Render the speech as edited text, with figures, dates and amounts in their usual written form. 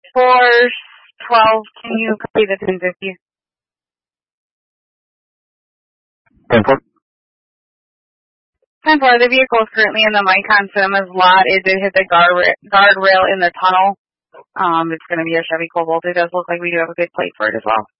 412, can you copy the 1050? 10-4. 10-4, the vehicle is currently in the Micon Cinemas lot. It did hit the guardrail in the tunnel. It's going to be a Chevy Cobalt. It does look like we do have a good plate for it as well.